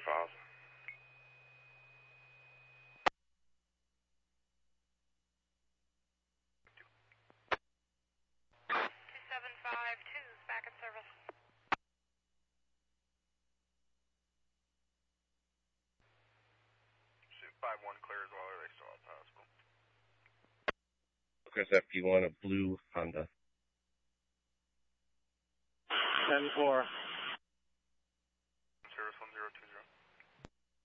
files. 2752's back in service. Suit 5-1 clear as well, or are they still at the hospital? Chris FP1, a blue Honda. 10-4.